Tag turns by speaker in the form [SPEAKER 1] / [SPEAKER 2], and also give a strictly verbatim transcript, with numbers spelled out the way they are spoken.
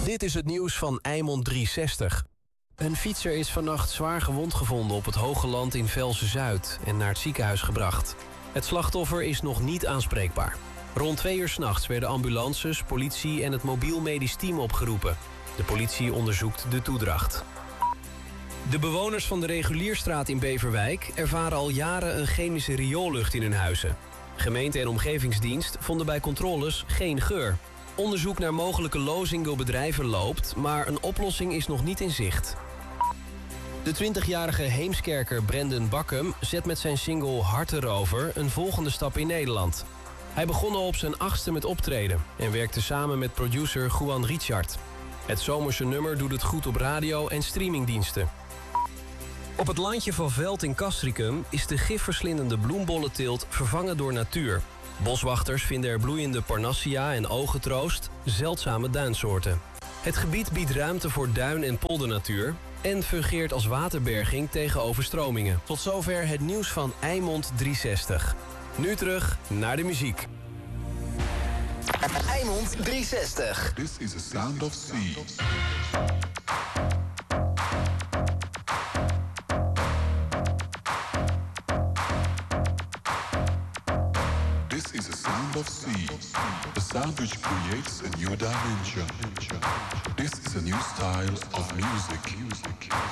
[SPEAKER 1] Dit is het nieuws van Eimond driehonderdzestig. Een fietser is vannacht zwaar gewond gevonden op het Hoge Land in Velsen-Zuid en naar het ziekenhuis gebracht. Het slachtoffer is nog niet aanspreekbaar. Rond twee uur 's nachts werden ambulances, politie en het mobiel medisch team opgeroepen. De politie onderzoekt de toedracht. De bewoners van de Regulierstraat in Beverwijk ervaren al jaren een chemische rioollucht in hun huizen. Gemeente en omgevingsdienst vonden bij controles geen geur. Onderzoek naar mogelijke lozing door bedrijven loopt, maar een oplossing is nog niet in zicht. De twintigjarige Heemskerker Brendan Bakkum zet met zijn single Harterover een volgende stap in Nederland. Hij begon al op zijn achtste met optreden en werkte samen met producer Juan Richard. Het zomerse nummer doet het goed op radio en streamingdiensten. Op het landje van Veld in Castricum is de gifverslindende bloembollenteelt vervangen door natuur. Boswachters vinden er bloeiende parnassia en ogentroost, zeldzame duinsoorten. Het gebied biedt ruimte voor duin- en poldernatuur en fungeert als waterberging tegen overstromingen. Tot zover het nieuws van Eimond driehonderdzestig. Nu terug naar de muziek.
[SPEAKER 2] Eimond driehonderdzestig.
[SPEAKER 3] This is the sound of sea. This is the sound of sea, the sound which creates a new dimension. This is a new style of music.